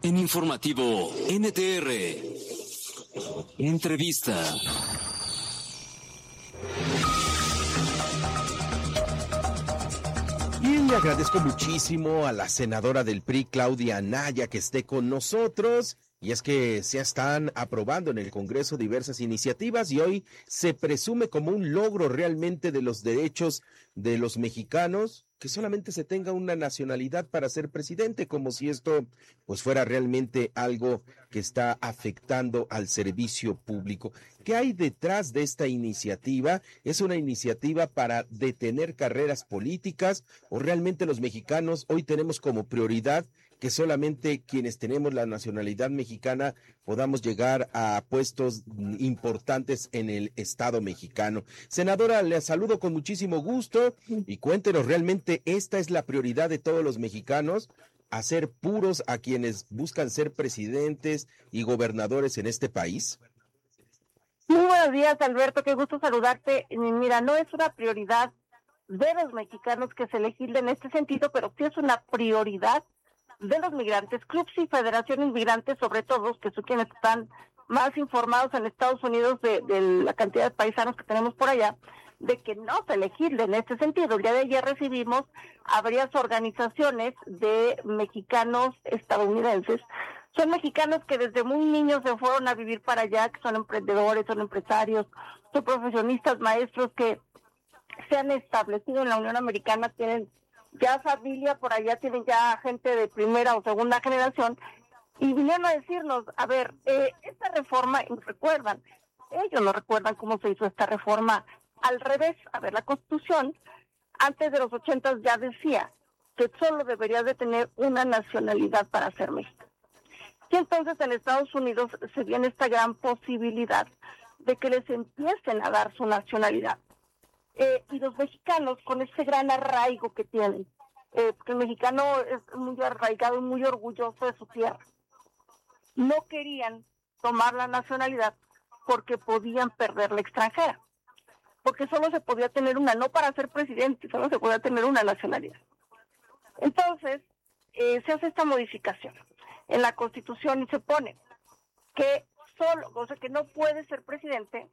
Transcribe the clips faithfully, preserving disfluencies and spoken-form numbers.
En Informativo N T R, entrevista. Y le agradezco muchísimo a la senadora del P R I, Claudia Anaya, que esté con nosotros. Y es que se están aprobando en el Congreso diversas iniciativas y hoy se presume como un logro realmente de los derechos de los mexicanos que solamente se tenga una nacionalidad para ser presidente, como si esto pues fuera realmente algo que está afectando al servicio público. ¿Qué hay detrás de esta iniciativa? ¿Es una iniciativa para detener carreras políticas o realmente los mexicanos hoy tenemos como prioridad que solamente quienes tenemos la nacionalidad mexicana podamos llegar a puestos importantes en el Estado mexicano? Senadora, le saludo con muchísimo gusto y cuéntenos, ¿realmente esta es la prioridad de todos los mexicanos? ¿Hacer puros a quienes buscan ser presidentes y gobernadores en este país? Muy buenos días, Alberto, qué gusto saludarte. Mira, no es una prioridad de los mexicanos que se legisle en este sentido, pero sí es una prioridad de los migrantes, clubs y federaciones migrantes, sobre todo, que son quienes están más informados en Estados Unidos de, de la cantidad de paisanos que tenemos por allá, de que no se legisle en este sentido. El día de ayer recibimos a varias organizaciones de mexicanos estadounidenses. Son mexicanos que desde muy niños se fueron a vivir para allá, que son emprendedores, son empresarios, son profesionistas, maestros que se han establecido en la Unión Americana, tienen ya familia por allá, tienen ya gente de primera o segunda generación, y vinieron a decirnos, a ver, eh, esta reforma, y recuerdan, ellos no recuerdan cómo se hizo esta reforma al revés. A ver, la Constitución, antes de los ochentas ya decía que solo deberías de tener una nacionalidad para ser mexicano. Y entonces en Estados Unidos se viene esta gran posibilidad de que les empiecen a dar su nacionalidad. Eh, y los mexicanos, con ese gran arraigo que tienen, eh, porque el mexicano es muy arraigado y muy orgulloso de su tierra, no querían tomar la nacionalidad porque podían perder la extranjera, porque solo se podía tener una, no para ser presidente, solo se podía tener una nacionalidad. Entonces, eh, se hace esta modificación en la Constitución y se pone que solo, o sea, que no puede ser presidente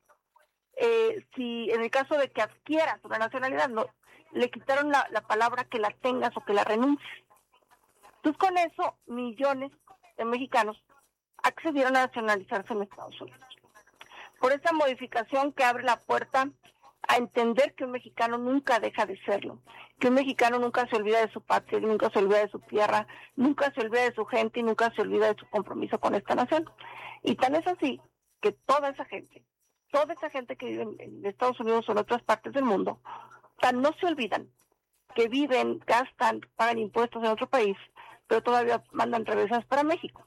Eh, si en el caso de que adquieras una nacionalidad, no, le quitaron la, la palabra que la tengas o que la renuncies. Entonces con eso millones de mexicanos accedieron a nacionalizarse en Estados Unidos. Por esta modificación que abre la puerta a entender que un mexicano nunca deja de serlo, que un mexicano nunca se olvida de su patria, nunca se olvida de su tierra, nunca se olvida de su gente y nunca se olvida de su compromiso con esta nación. Y tan es así que toda esa gente Toda esa gente que vive en Estados Unidos o en otras partes del mundo, tan no se olvidan que viven, gastan, pagan impuestos en otro país, pero todavía mandan remesas para México.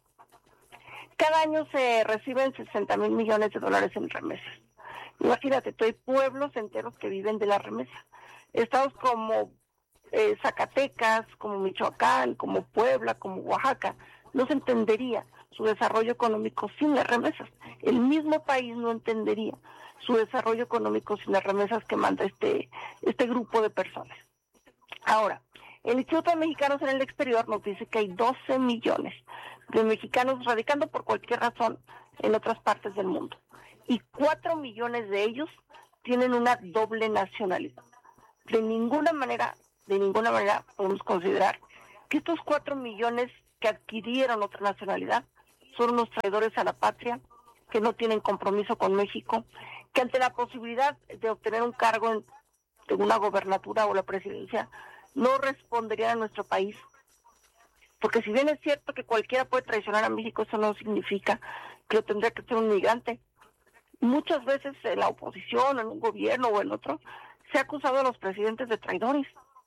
Cada año se reciben sesenta mil millones de dólares en remesas. Imagínate, hay pueblos enteros que viven de la remesa. Estados como eh, Zacatecas, como Michoacán, como Puebla, como Oaxaca, no se entendería su desarrollo económico sin las remesas. El mismo país no entendería su desarrollo económico sin las remesas que manda este, este grupo de personas. Ahora, el Instituto de Mexicanos en el Exterior nos dice que hay doce millones de mexicanos radicando por cualquier razón en otras partes del mundo. Y cuatro millones de ellos tienen una doble nacionalidad. De ninguna manera, de ninguna manera podemos considerar que estos cuatro millones que adquirieron otra nacionalidad son unos traidores a la patria, que no tienen compromiso con México, que ante la posibilidad de obtener un cargo en, en una gobernatura o la presidencia, no responderían a nuestro país. Porque si bien es cierto que cualquiera puede traicionar a México, eso no significa que lo tendría que ser un migrante. Muchas veces en la oposición, en un gobierno o en otro, se ha acusado a los presidentes de traidores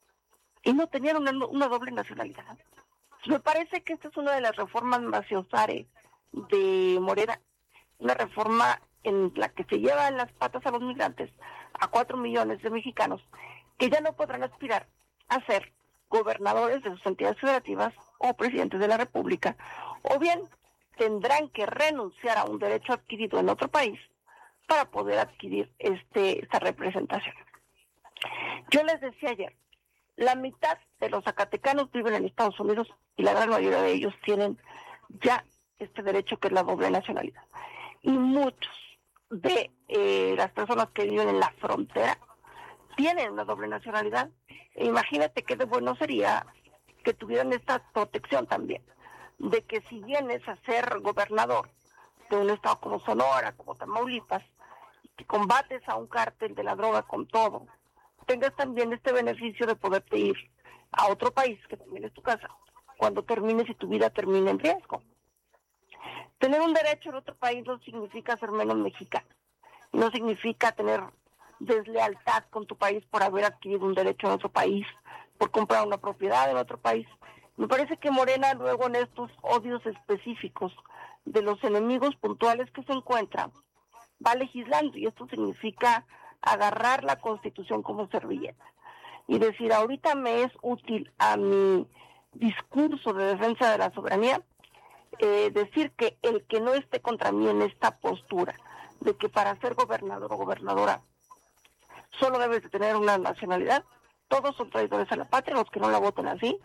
y no tenían una, una doble nacionalidad. Me parece que esta es una de las reformas maciosare de Morena, una reforma en la que se llevan las patas a los migrantes, a cuatro millones de mexicanos, que ya no podrán aspirar a ser gobernadores de sus entidades federativas o presidentes de la República, o bien tendrán que renunciar a un derecho adquirido en otro país para poder adquirir este esta representación. Yo les decía ayer, la mitad de los zacatecanos viven en Estados Unidos y la gran mayoría de ellos tienen ya este derecho que es la doble nacionalidad. Y muchos de eh, las personas que viven en la frontera tienen una doble nacionalidad. E imagínate qué de bueno sería que tuvieran esta protección también, de que si vienes a ser gobernador de un estado como Sonora, como Tamaulipas, que combates a un cártel de la droga con todo, tengas también este beneficio de poderte ir a otro país, que también es tu casa, cuando termines y tu vida termine en riesgo. Tener un derecho en otro país no significa ser menos mexicano, no significa tener deslealtad con tu país por haber adquirido un derecho en otro país, por comprar una propiedad en otro país. Me parece que Morena luego en estos odios específicos de los enemigos puntuales que se encuentran, va legislando, y esto significa agarrar la Constitución como servilleta y decir, ahorita me es útil a mi discurso de defensa de la soberanía eh, decir que el que no esté contra mí en esta postura de que para ser gobernador o gobernadora solo debes de tener una nacionalidad, todos son traidores a la patria, los que no la voten así,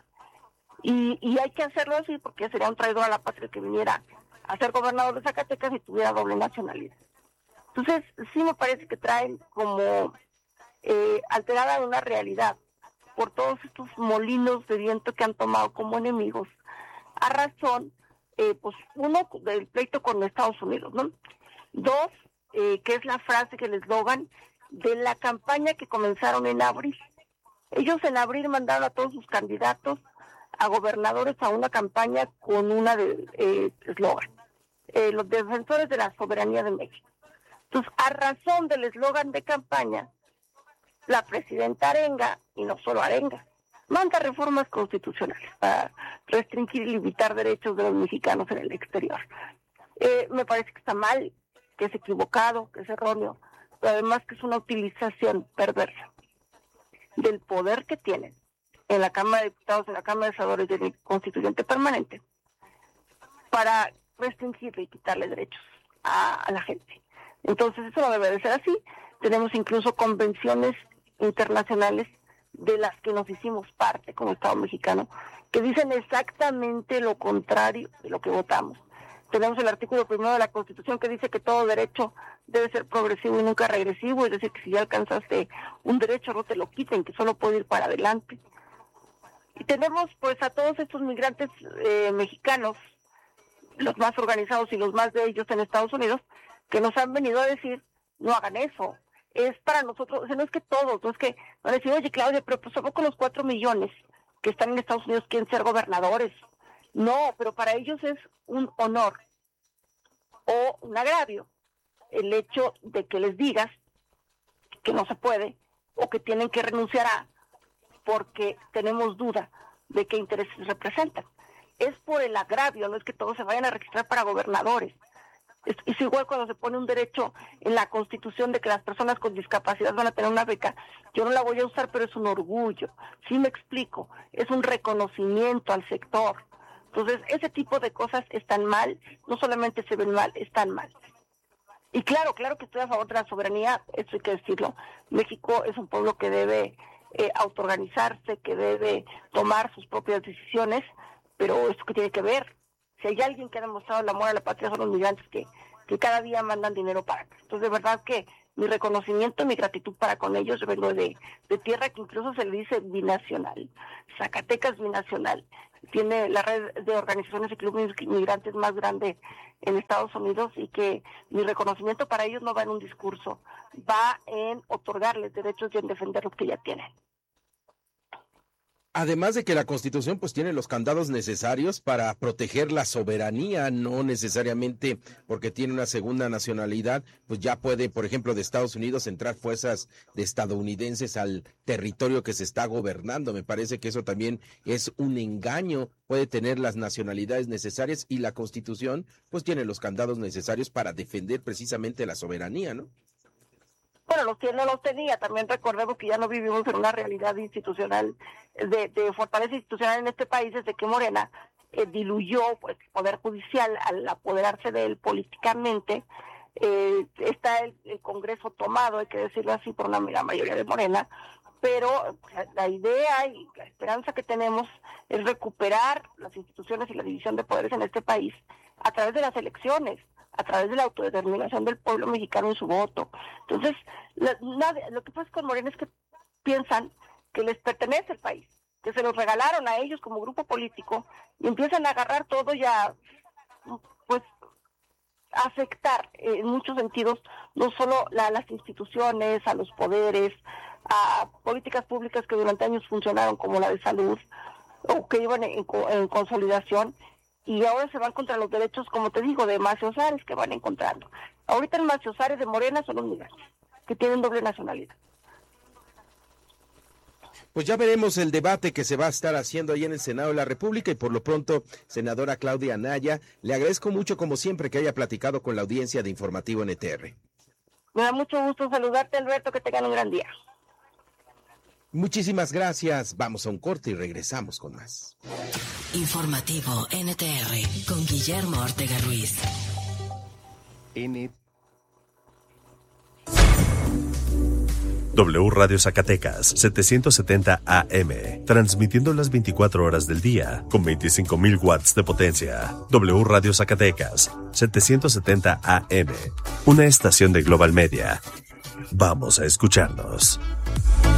y, y hay que hacerlo así porque sería un traidor a la patria que viniera a ser gobernador de Zacatecas y tuviera doble nacionalidad. Entonces, sí me parece que traen como eh, alterada una realidad por todos estos molinos de viento que han tomado como enemigos, a razón, eh, pues, uno, del pleito con Estados Unidos, ¿no? Dos, eh, que es la frase, que el eslogan de la campaña que comenzaron en abril. Ellos en abril mandaron a todos sus candidatos a gobernadores a una campaña con una de eslogan, eh, eh, los defensores de la soberanía de México. Entonces, a razón del eslogan de campaña, la presidenta arenga, y no solo arenga, manda reformas constitucionales para restringir y limitar derechos de los mexicanos en el exterior. Eh, me parece que está mal, que es equivocado, que es erróneo, pero además que es una utilización perversa del poder que tienen en la Cámara de Diputados, en la Cámara de Senadores y en el Constituyente Permanente para restringirle y quitarle derechos a, a la gente. Entonces eso no debe de ser así. Tenemos incluso convenciones internacionales de las que nos hicimos parte como Estado mexicano, que dicen exactamente lo contrario de lo que votamos. Tenemos el artículo primero de la Constitución que dice que todo derecho debe ser progresivo y nunca regresivo, es decir, que si ya alcanzaste un derecho no te lo quiten, que solo puede ir para adelante. Y tenemos pues a todos estos migrantes eh, mexicanos, los más organizados y los más de ellos en Estados Unidos, que nos han venido a decir, no hagan eso, es para nosotros, o sea, no es que todos, no es que van a decir, oye Claudia, pero pues tampoco los cuatro millones que están en Estados Unidos quieren ser gobernadores. No, pero para ellos es un honor o un agravio el hecho de que les digas que no se puede o que tienen que renunciar a, porque tenemos duda de qué intereses representan. Es por el agravio, no es que todos se vayan a registrar para gobernadores. Es, es igual cuando se pone un derecho en la Constitución de que las personas con discapacidad van a tener una beca. Yo no la voy a usar, pero es un orgullo. Sí me explico, es un reconocimiento al sector. Entonces, ese tipo de cosas están mal, no solamente se ven mal, están mal. Y claro, claro que estoy a favor de la soberanía, eso hay que decirlo. México es un pueblo que debe eh, autoorganizarse, que debe tomar sus propias decisiones, pero esto que tiene que ver, si hay alguien que ha demostrado el amor a la patria son los migrantes que, que cada día mandan dinero para acá. Entonces, de verdad que mi reconocimiento, mi gratitud para con ellos, yo vengo de, de tierra que incluso se le dice binacional. Zacatecas binacional. Tiene la red de organizaciones de clubes migrantes más grande en Estados Unidos, y que mi reconocimiento para ellos no va en un discurso, va en otorgarles derechos y en defender los que ya tienen. Además de que la Constitución pues tiene los candados necesarios para proteger la soberanía, no necesariamente porque tiene una segunda nacionalidad, pues ya puede, por ejemplo, de Estados Unidos entrar fuerzas de estadounidenses al territorio que se está gobernando. Me parece que eso también es un engaño. Puede tener las nacionalidades necesarias y la Constitución pues tiene los candados necesarios para defender precisamente la soberanía, ¿no? Bueno, los que no los tenía, también recordemos que ya no vivimos en una realidad institucional, de, de fortaleza institucional en este país, desde que Morena eh, diluyó pues, el Poder Judicial al apoderarse de él políticamente. Eh, está el, el Congreso tomado, hay que decirlo así, por una la mayoría de Morena, pero la, la idea y la esperanza que tenemos es recuperar las instituciones y la división de poderes en este país a través de las elecciones, a través de la autodeterminación del pueblo mexicano en su voto. Entonces, la, nada, lo que pasa con Morena es que piensan que les pertenece el país, que se los regalaron a ellos como grupo político y empiezan a agarrar todo y a, pues, afectar eh, en muchos sentidos, no solo la, las instituciones, a los poderes, a políticas públicas que durante años funcionaron como la de salud o que iban en, en consolidación, y ahora se van contra los derechos, como te digo, de maciosares que van encontrando. Ahorita el maciosares de Morena son los migrantes, que tienen doble nacionalidad. Pues ya veremos el debate que se va a estar haciendo ahí en el Senado de la República, y por lo pronto, senadora Claudia Anaya, le agradezco mucho como siempre que haya platicado con la audiencia de Informativo N T R. Me da mucho gusto saludarte, Alberto, que tengan un gran día. Muchísimas gracias. Vamos a un corte y regresamos con más. Informativo N T R con Guillermo Ortega Ruiz. N W Radio Zacatecas, setecientos setenta A M, transmitiendo las veinticuatro horas del día, con veinticinco mil watts de potencia. W Radio Zacatecas, setecientos setenta A M, una estación de Global Media. Vamos a escucharnos.